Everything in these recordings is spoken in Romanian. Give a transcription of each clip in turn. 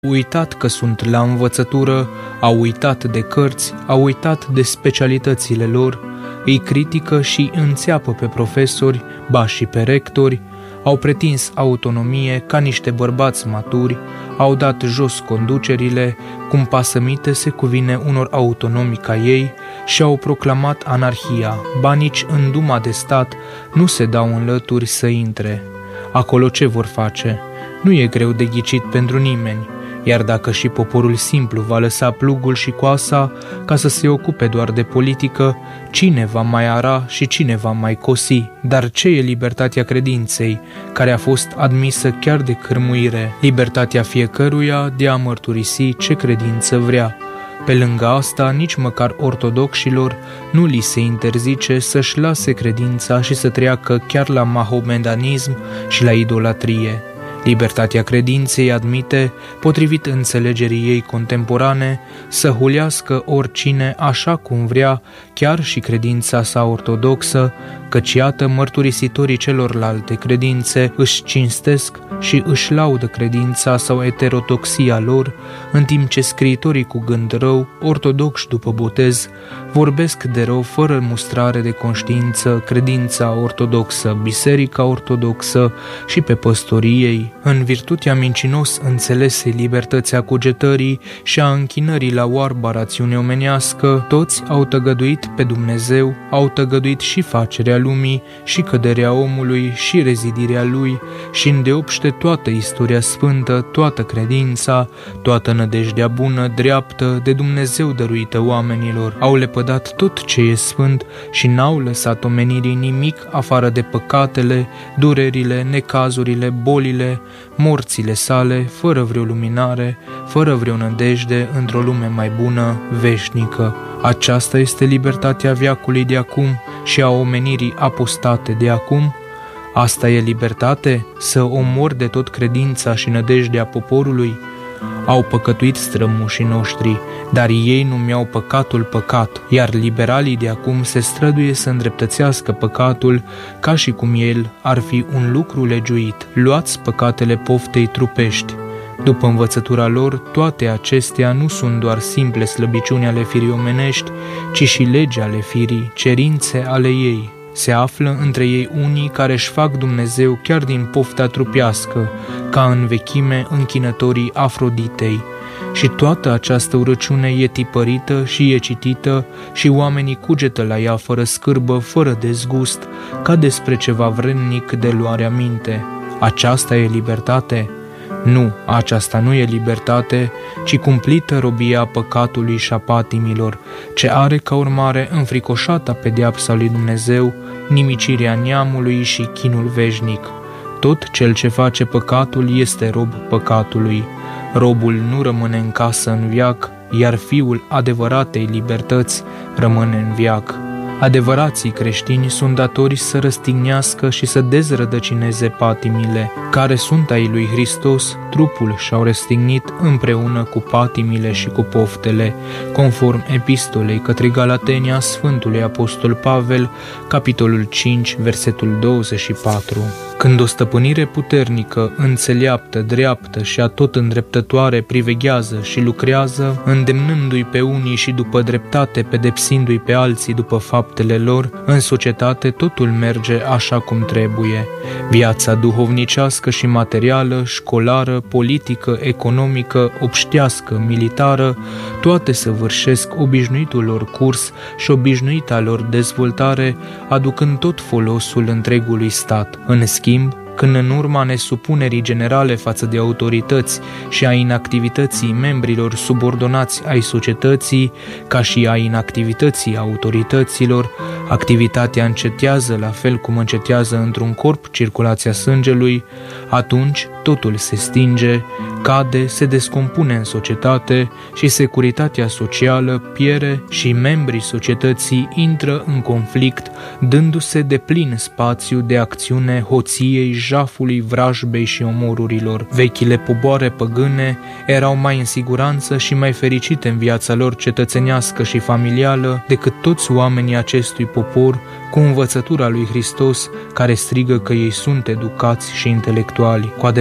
uitat că sunt la învățătură, au uitat de cărți, au uitat de specialitățile lor, îi critică și înțeapă pe profesori, ba și pe rectori, au pretins autonomie ca niște bărbați maturi, au dat jos conducerile, cum pasămite se cuvine unor autonomi ca ei, și au proclamat anarhia, ba nici în Duma de stat nu se dau în lături să intre. Acolo ce vor face? Nu e greu de ghicit pentru nimeni, iar dacă și poporul simplu va lăsa plugul și coasa ca să se ocupe doar de politică, cine va mai ara și cine va mai cosi? Dar ce e libertatea credinței, care a fost admisă chiar de cârmuire? Libertatea fiecăruia de a mărturisi ce credință vrea. Pe lângă asta, nici măcar ortodoxilor nu li se interzice să-și lase credința și să treacă chiar la mahomedanism și la idolatrie. Libertatea credinței admite, potrivit înțelegerii ei contemporane, să hulească oricine așa cum vrea, chiar și credința sa ortodoxă, căci iată mărturisitorii celorlalte credințe își cinstesc și își laudă credința sau eterodoxia lor, în timp ce scriitorii cu gând rău, ortodoxi după botez, vorbesc de rău fără mustrare de conștiință credința ortodoxă, biserica ortodoxă și pe păstorii ei. În virtutea mincinos înțelesei libertății cugetării și a închinării la oarba rațiune omenească, toți au tăgăduit pe Dumnezeu, au tăgăduit și facerea lumii, și căderea omului, și rezidirea lui, și îndeopște toată istoria sfântă, toată credința, toată nădejdea bună, dreaptă, de Dumnezeu dăruită oamenilor. Au lepădat tot ce e sfânt și n-au lăsat omenirii nimic afară de păcatele, durerile, necazurile, bolile, morțile sale, fără vreo luminare, fără vreo nădejde într-o lume mai bună, veșnică. Aceasta este libertatea veacului de acum și a omenirii apostate de acum. Asta e libertate? Să omori de tot credința și nădejdea poporului? Au păcătuit strămoșii noștri, dar ei nu mi-au păcatul păcat, iar liberalii de acum se străduie să îndreptățească păcatul ca și cum el ar fi un lucru legiuit. Luați păcatele poftei trupești. După învățătura lor, toate acestea nu sunt doar simple slăbiciuni ale firii omenești, ci și legi ale firii, cerințe ale ei. Se află între ei unii care își fac Dumnezeu chiar din pofta trupească, ca în vechime închinătorii Afroditei. Și toată această urăciune e tipărită și e citită și oamenii cugetă la ea fără scârbă, fără dezgust, ca despre ceva vrednic de luare aminte. Aceasta e libertate? Nu, aceasta nu e libertate, ci cumplită robia păcatului și a patimilor, ce are ca urmare înfricoșata pedeapsa lui Dumnezeu, nimicirea neamului și chinul veșnic. Tot cel ce face păcatul este rob păcatului. Robul nu rămâne în casă în veac, iar fiul adevăratei libertăți rămâne în veac. Adevărații creștini sunt datori să răstignească și să dezrădăcineze patimile, care sunt ai lui Hristos, trupul și-au răstignit împreună cu patimile și cu poftele, conform epistolei către Galateni a Sfântului Apostol Pavel, capitolul 5, versetul 24. Când o stăpânire puternică, înțeleaptă, dreaptă și atot îndreptătoare priveghează și lucrează, îndemnându-i pe unii și după dreptate, pedepsindu-i pe alții după faptele lor, în societate totul merge așa cum trebuie. Viața duhovnicească și materială, școlară, politică, economică, obștească, militară, toate săvârșesc obișnuitul lor curs și obișnuita lor dezvoltare, aducând tot folosul întregului stat. În schimb, când în urma nesupunerii generale față de autorități și a inactivității membrilor subordonați ai societății, ca și a inactivității autorităților, activitatea încetează la fel cum încetează într-un corp circulația sângelui, atunci totul se stinge, cade, se descompune în societate și securitatea socială pierde și membrii societății intră în conflict, dându-se de plin spațiu de acțiune hoției, jafului, vrajbei și omorurilor. Vechile popoare păgâne erau mai în siguranță și mai fericite în viața lor cetățenească și familială decât toți oamenii acestui popor, cu învățătura lui Hristos, care strigă că ei sunt educați și intelectuali. Cu adevărat,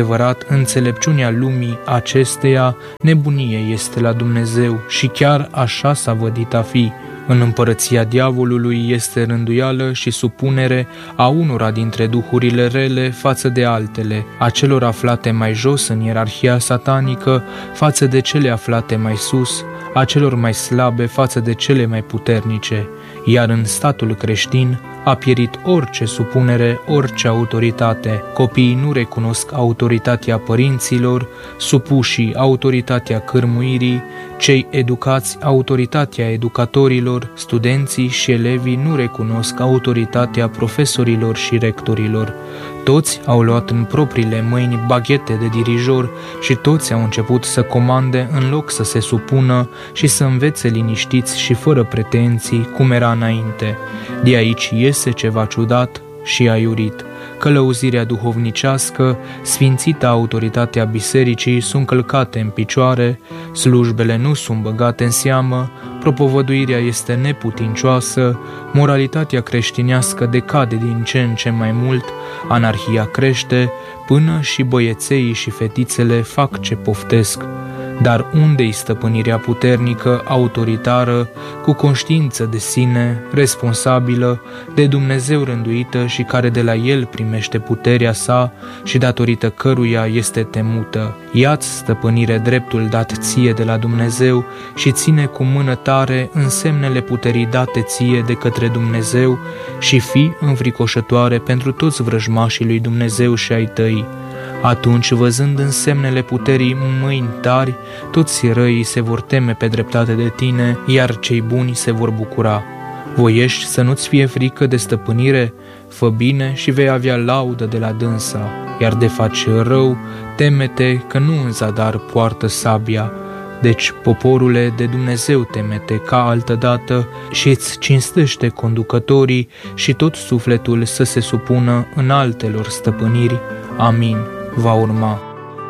adevărat, înțelepciunea lumii acesteia nebunie este la Dumnezeu și chiar așa s-a vădit a fi. În împărăția diavolului este rânduială și supunere a unora dintre duhurile rele față de altele, a celor aflate mai jos în ierarhia satanică față de cele aflate mai sus, a celor mai slabe față de cele mai puternice, iar în statul creștin a pierit orice supunere, orice autoritate. Copiii nu recunosc autoritatea părinților, supușii autoritatea cârmuirii, cei educați autoritatea educatorilor, studenții și elevii nu recunosc autoritatea profesorilor și rectorilor. Toți au luat în propriile mâini baghete de dirijor și toți au început să comande în loc să se supună și să învețe liniștiți și fără pretenții, cum era înainte. De aici iese ceva ciudat și aiurit. Călăuzirea duhovnicească, sfințita autoritatea bisericii sunt călcate în picioare, slujbele nu sunt băgate în seamă, propovăduirea este neputincioasă, moralitatea creștinească decade din ce în ce mai mult, anarhia crește, până și băieței și fetițele fac ce poftesc. Dar unde-i stăpânirea puternică, autoritară, cu conștiință de sine, responsabilă, de Dumnezeu rânduită și care de la El primește puterea sa și datorită căruia este temută? Ia-ți stăpânire dreptul dat ție de la Dumnezeu și ține cu mână tare însemnele puterii date ție de către Dumnezeu și fii înfricoșătoare pentru toți vrăjmașii lui Dumnezeu și ai tăi. Atunci, văzând însemnele puterii mâini tari, toți răii se vor teme pe dreptate de tine, iar cei buni se vor bucura. Voiești să nu-ți fie frică de stăpânire? Fă bine și vei avea laudă de la dânsa, iar de faci rău, teme-te că nu în zadar poartă sabia. Deci, poporule, de Dumnezeu temete ca altădată și îți cinstește conducătorii și tot sufletul să se supună în altelor stăpâniri. Amin. Va urma.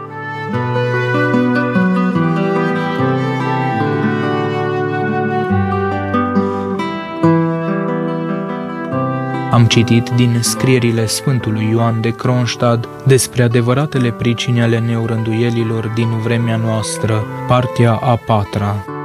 Am citit din scrierile Sfântului Ioan de Kronstadt despre adevăratele pricini ale neurânduielilor din vremea noastră, partea a 4-a.